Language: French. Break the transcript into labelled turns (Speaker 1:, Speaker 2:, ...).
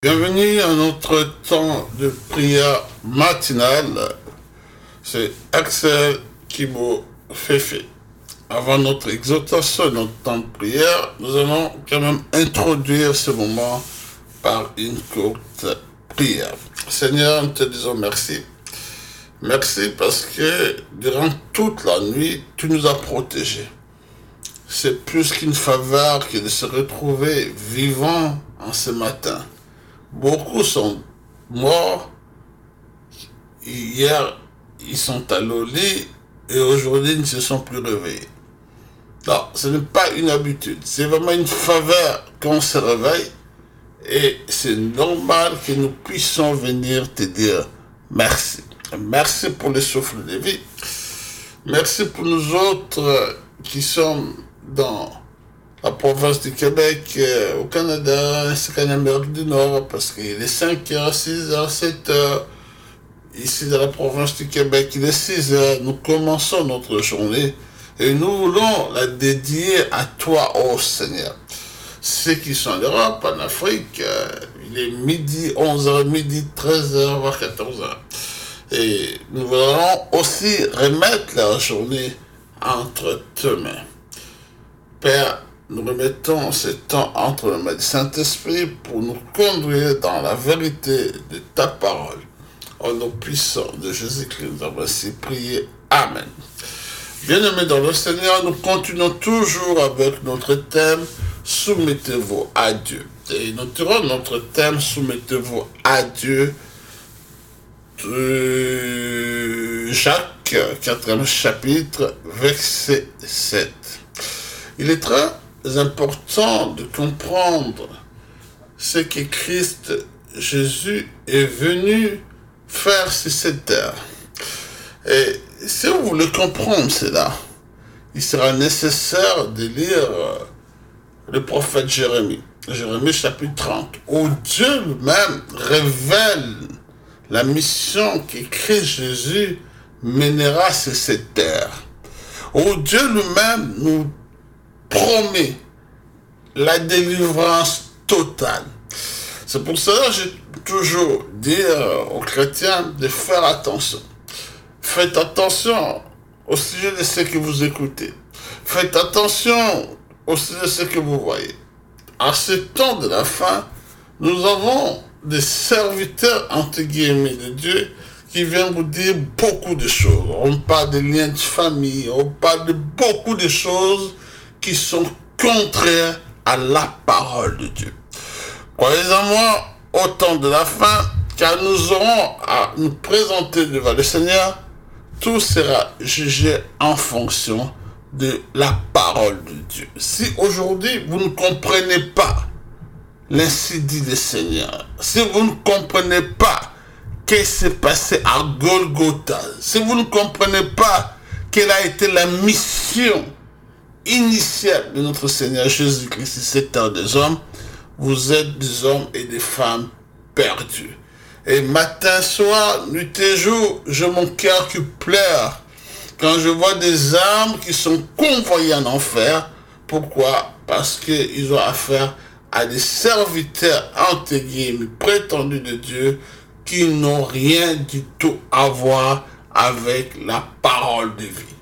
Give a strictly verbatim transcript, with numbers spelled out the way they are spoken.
Speaker 1: Bienvenue à notre temps de prière matinale. C'est Axel Kibo Fefe. Avant notre exhortation, notre temps de prière, nous allons quand même introduire ce moment par une courte prière. Seigneur, nous te disons merci. Merci parce que durant toute la nuit, tu nous as protégés. C'est plus qu'une faveur que de se retrouver vivant en ce matin. Beaucoup sont morts. Hier, ils sont allés au lit et aujourd'hui, ils ne se sont plus réveillés. Non, ce n'est pas une habitude. C'est vraiment une faveur qu'on se réveille et c'est normal que nous puissions venir te dire merci. Merci pour le souffle de vie. Merci pour nous autres qui sommes dans la province du Québec, euh, au Canada, ainsi qu'en Amérique du Nord, parce qu'il est cinq heures, six heures, sept heures. Ici, dans la province du Québec, il est six heures. Nous commençons notre journée et nous voulons la dédier à toi, ô Seigneur. Ceux qui sont en Europe, en Afrique, euh, il est midi, onze heures, midi, treize heures, voire quatorze heures. Et nous voulons aussi remettre la journée entre tes mains. Père, nous remettons ce temps entre les mains du Saint-Esprit pour nous conduire dans la vérité de ta parole. Au nom puissant de Jésus-Christ, nous avons ainsi prié. Amen. Bien-aimés dans le Seigneur, nous continuons toujours avec notre thème « Soumettez-vous à Dieu ». Et nous tirons notre thème « Soumettez-vous à Dieu » de Jacques, quatrième chapitre, verset sept. Il est très important de comprendre ce que Christ Jésus est venu faire sur cette terre. Et si vous voulez comprendre cela, il sera nécessaire de lire le prophète Jérémie, Jérémie chapitre trente, où Dieu lui-même révèle la mission que Christ Jésus mènera sur cette terre, où Dieu lui-même nous promet la délivrance totale. C'est pour cela que j'ai toujours dit aux chrétiens de faire attention. Faites attention au sujet de ce que vous écoutez. Faites attention au sujet de ce que vous voyez. À ce temps de la fin, nous avons des serviteurs entre guillemets de Dieu qui viennent vous dire beaucoup de choses. On parle des liens de famille, on parle de beaucoup de choses qui sont contraires à la parole de Dieu. Croyez-en-moi, au temps de la fin, car nous aurons à nous présenter devant le Seigneur, tout sera jugé en fonction de la parole de Dieu. Si aujourd'hui vous ne comprenez pas l'ainsi dit le Seigneur, si vous ne comprenez pas ce qui s'est passé à Golgotha, si vous ne comprenez pas quelle a été la mission initiale de notre Seigneur Jésus-Christ sur cette terre des hommes, vous êtes des hommes et des femmes perdus. Et matin, soir, nuit et jour, j'ai mon cœur qui pleure quand je vois des âmes qui sont convoyées en enfer. Pourquoi? Parce qu'ils ont affaire à des serviteurs entre guillemets prétendus de Dieu qui n'ont rien du tout à voir avec la parole de vie.